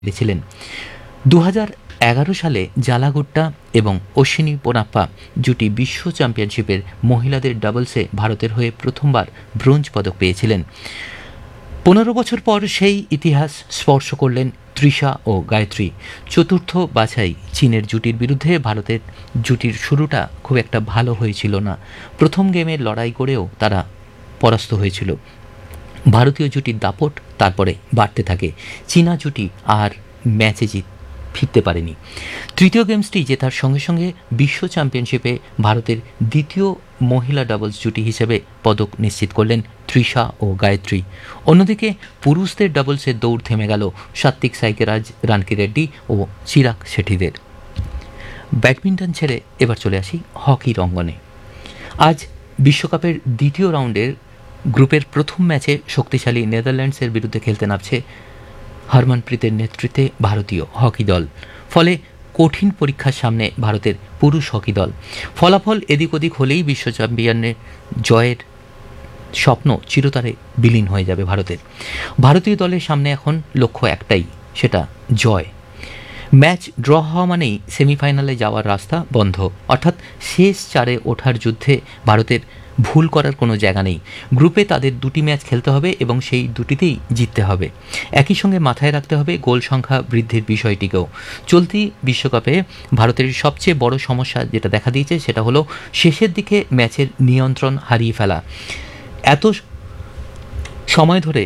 ছিলেন। 2011 সালে জালাগুট্টা এবং অশ্বিনী পোনাপ্পা জুটি বিশ্ব চ্যাম্পিয়নশিপের মহিলাদের ডাবলসে ভারতের হয়ে প্রথমবার ব্রোঞ্জ পদক পেয়েছিলেন। 15 বছর পর সেই ইতিহাস স্পর্শ করলেন তৃষা ও গায়ত্রী। চতুর্থ বাছাই চীনের জুটির বিরুদ্ধে ভারতের জুটির শুরুটা খুব একটা ভালো হয়েছিল না। প্রথম গেমের লড়াই করেও তারা পরাস্ত হয়েছিল। ভারতীয় জুটির দাপট তারপরে বাড়তে থাকে। চীনা জুটি আর ম্যাচে ফিরতে পারেনি। তৃতীয় গেমসটি জেতার সঙ্গে সঙ্গে বিশ্ব চ্যাম্পিয়নশিপে ভারতের দ্বিতীয় মহিলা ডাবলস জুটি হিসেবে পদক নিশ্চিত করলেন তৃষা ও গায়ত্রী। অন্যদিকে পুরুষদের ডাবলসের দৌড় থেমে গেল সাত্বিক সাইকেরাজ, রানকি রেড্ডি ও চিরাগ শেঠিদের। ব্যাডমিন্টন ছেড়ে এবার চলে আসি হকির অঙ্গনে। আজ বিশ্বকাপের দ্বিতীয় রাউন্ডের গ্রুপের প্রথম ম্যাচে শক্তিশালী নেদারল্যান্ডসের বিরুদ্ধে খেলতে নামছে হরমনপ্রীতের নেতৃত্বে ভারতীয় হকি দল। ফলে কঠিন পরীক্ষার সামনে ভারতের পুরুষ হকি দল। ফলাফল এদিক ওদিক হলেই বিশ্ব চ্যাম্পিয়নের জয়ের স্বপ্ন চিরতরে বিলীন হয়ে যাবে ভারতের। ভারতীয় দলের সামনে এখন লক্ষ্য একটাই, সেটা জয়। ম্যাচ ড্র হওয়া মানেই সেমিফাইনালে যাওয়ার রাস্তা বন্ধ, অর্থাৎ শেষ চারে ওঠার যুদ্ধে ভারতের ভুল করার কোনো জায়গা নেই। গ্রুপে তাদের দুটি ম্যাচ খেলতে হবে এবং সেই দুটিতেই জিততে হবে। একই সঙ্গে মাথায় রাখতে হবে গোল সংখ্যা বৃদ্ধির বিষয়টিকেও। চলতি বিশ্বকাপে ভারতের সবচেয়ে বড় সমস্যা যেটা দেখা দিয়েছে সেটা হলো শেষের দিকে ম্যাচের নিয়ন্ত্রণ হারিয়ে ফেলা। এত সময় ধরে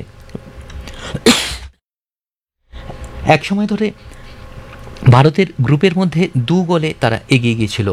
ভারতের গ্রুপের মধ্যে 2 গোলে তারা এগিয়ে গিয়েছিল।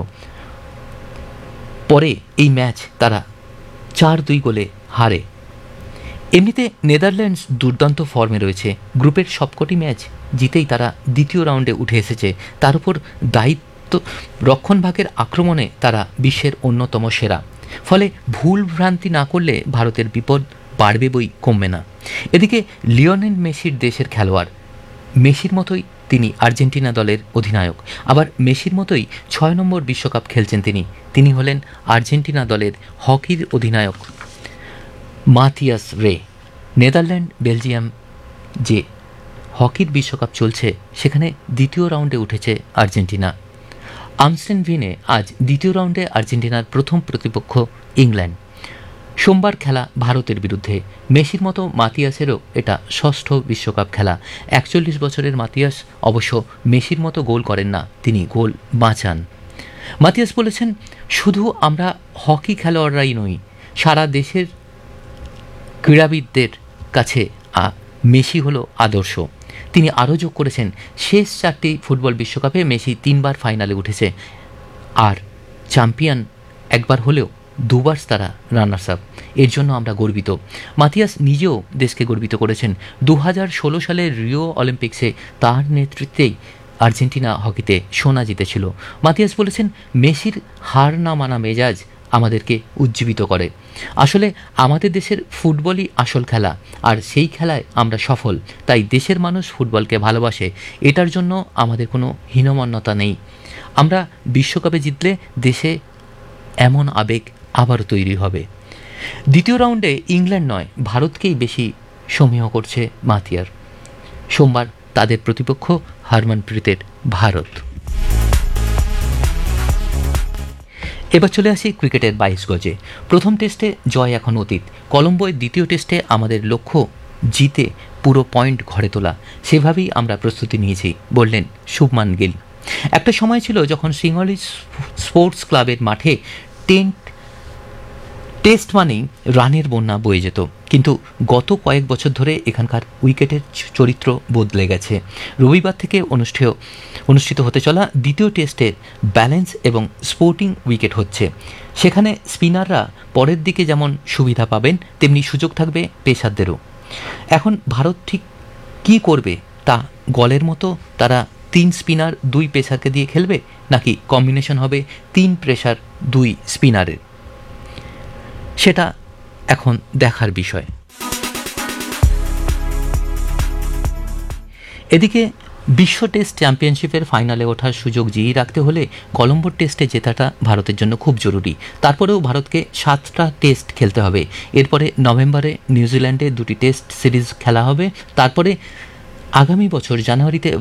পরে এই ম্যাচ তারা 4-2 গোলে হারে। এমনিতে নেদারল্যান্ডস দুর্দান্ত ফর্মে রয়েছে। গ্রুপের সবকটি ম্যাচ জিতেই তারা দ্বিতীয় রাউন্ডে উঠে এসেছে। তার উপর দায়িত্ব রক্ষণভাগের আক্রমণে তারা বিশ্বের অন্যতম সেরা। ফলে ভুল ভ্রান্তি না করলে ভারতের বিপদ বাড়বে বই কমবে না। এদিকে লিওনেল মেসির দেশের খেলোয়াড়। মেসির মতোই তিনি আর্জেন্টিনা দলের অধিনায়ক। আবার মেসির মতোই 6 নম্বর বিশ্বকাপ খেলছেন তিনি হলেন আর্জেন্টিনা দলের হকির অধিনায়ক মাতিয়াস রে। নেদারল্যান্ড বেলজিয়াম যে হকির বিশ্বকাপ চলছে সেখানে দ্বিতীয় রাউন্ডে উঠেছে আর্জেন্টিনা। আমস্টেনভিনে আজ দ্বিতীয় রাউন্ডে আর্জেন্টিনার প্রথম প্রতিপক্ষ ইংল্যান্ড। সোমবার খেলা ভারতের বিরুদ্ধে। মেসির মতো মাতিয়াসেরও এটা 6ষ্ঠ বিশ্বকাপ খেলা। 41 বছরের মাতিয়াস অবশ্য মেসির মতো গোল করেন না, তিনি গোল বাঁচান। মাতিয়াস বলেছেন, শুধু আমরা হকি খেলোয়াড়রাই নই, সারা দেশের ক্রীড়াবিদদের কাছে মেসি হলো আদর্শ। তিনি আরও যোগ করেছেন, শেষ 4টি ফুটবল বিশ্বকাপে মেসি 3বার ফাইনালে উঠেছে, আর চ্যাম্পিয়ন একবার হলেও 2বার তারা রানার্স আপ। এর জন্য আমরা গর্বিত। মাতিয়াস নিজেও দেশকে গর্বিত করেছেন। 2016 সালের রিও অলিম্পিক্সে তার নেতৃত্বেই আর্জেন্টিনা হকিতে সোনা জিতেছিল। মাতিয়াস বলেছেন, মেসির হার না মানা মেজাজ আমাদেরকে উজ্জীবিত করে। আসলে আমাদের দেশের ফুটবলই আসল খেলা, আর সেই খেলায় আমরা সফল। তাই দেশের মানুষ ফুটবলকে ভালোবাসে, এটার জন্য আমাদের কোনো হীনমন্যতা নেই। আমরা বিশ্বকাপে জিতলে দেশে এমন আবেগ আবারও তৈরি হবে। দ্বিতীয় রাউন্ডে ইংল্যান্ড নয়, ভারতকেই বেশি সমীহ করছে মাতিয়ার। সোমবার তাদের প্রতিপক্ষ হরমনপ্রীতের ভারত। এবার চলে আসি ক্রিকেটের 22 গজে। প্রথম টেস্টে জয় এখন অতীত। কলম্বোয় দ্বিতীয় টেস্টে আমাদের লক্ষ্য জিতে পুরো পয়েন্ট ঘরে তোলা। সেভাবেই আমরা প্রস্তুতি নিয়েছি, বললেন শুভমান গিল। একটা সময় ছিল যখন সিঙ্গলি স্পোর্টস ক্লাবের মাঠে টেস্ট মানেই রানের বন্যা বয়ে যেত, কিন্তু গত কয়েক বছর ধরে এখানকার উইকেটের চরিত্র বদলে গেছে। রবিবার থেকে অনুষ্ঠিত হতে চলা দ্বিতীয় টেস্টের ব্যালেন্স এবং স্পোর্টিং উইকেট হচ্ছে। সেখানে স্পিনাররা পরের দিকে যেমন সুবিধা পাবেন, তেমনি সুযোগ থাকবে পেসারদেরও। এখন ভারত ঠিক কী করবে তা গলের মতো তারা 3 স্পিনার 2 পেসারকে দিয়ে খেলবে, নাকি কম্বিনেশন হবে 3 পেসার 2 স্পিনারের, সেটা এখন দেখার বিষয়। এদিকে বিশ্ব টেস্ট চ্যাম্পিয়নশিপের ফাইনালে ওঠার সুযোগ জিয়ে রাখতে হলে কলম্বোর টেস্টে জেতাটা ভারতের জন্য খুব জরুরি। তারপরেও ভারতকে 7টা টেস্ট খেলতে হবে। এরপরে নভেম্বরে নিউজিল্যান্ডে 2টি টেস্ট সিরিজ খেলা হবে। তারপরে আগামী বছর জানুয়ারিতে